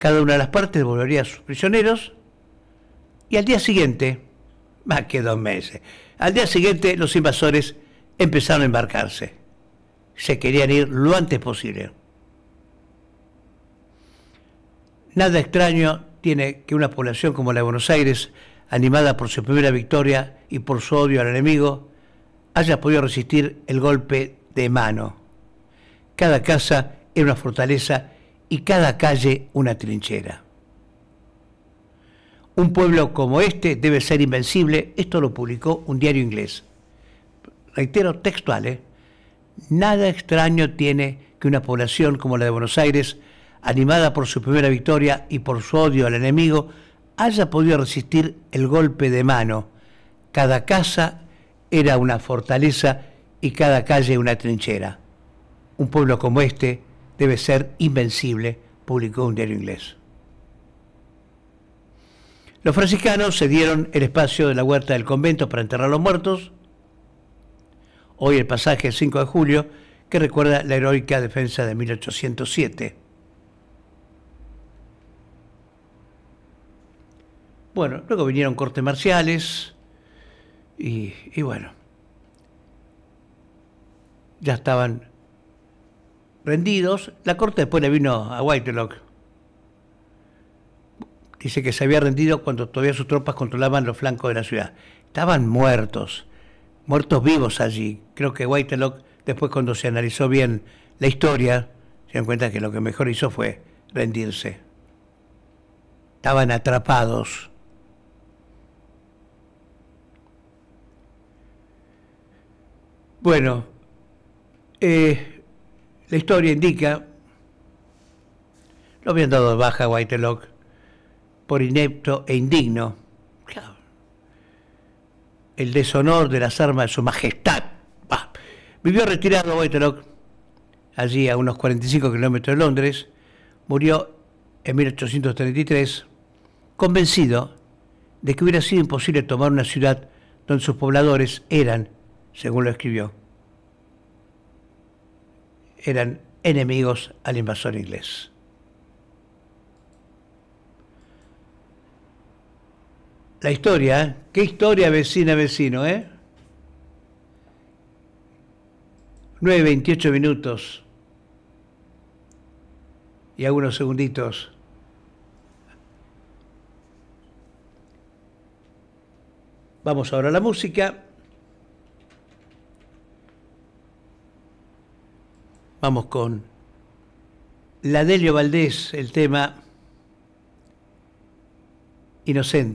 Cada una de las partes devolvería a sus prisioneros y al día siguiente, más que 2 meses, al día siguiente los invasores empezaron a embarcarse. Se querían ir lo antes posible. Nada extraño tiene que una población como la de Buenos Aires, animada por su primera victoria y por su odio al enemigo, haya podido resistir el golpe de mano. Cada casa era una fortaleza y cada calle una trinchera. Un pueblo como este debe ser invencible. Esto lo publicó un diario inglés. Reitero, textual, Nada extraño tiene que una población como la de Buenos Aires, animada por su primera victoria y por su odio al enemigo, haya podido resistir el golpe de mano. Cada casa era una fortaleza y cada calle una trinchera. Un pueblo como este debe ser invencible, publicó un diario inglés. Los franciscanos cedieron el espacio de la huerta del convento para enterrar a los muertos. Hoy el pasaje es 5 de julio, que recuerda la heroica defensa de 1807. Bueno, luego vinieron cortes marciales y bueno, ya estaban rendidos. La corte después le vino a Whitelock. Dice que se había rendido cuando todavía sus tropas controlaban los flancos de la ciudad. Estaban muertos vivos allí. Creo que Whitelock, después cuando se analizó bien la historia, se dan cuenta que lo que mejor hizo fue rendirse. Estaban atrapados. Bueno, la historia indica, lo habían dado de baja a Whitelock por inepto e indigno. Claro. El deshonor de las armas de su majestad. Vivió retirado Whitelock, allí a unos 45 kilómetros de Londres. Murió en 1833, convencido de que hubiera sido imposible tomar una ciudad donde sus pobladores eran, según lo escribió, eran enemigos al invasor inglés. La historia, qué historia vecina, vecino, 9:28 minutos y algunos segunditos. Vamos ahora a la música. Vamos con la Delio Valdés, el tema Inocente.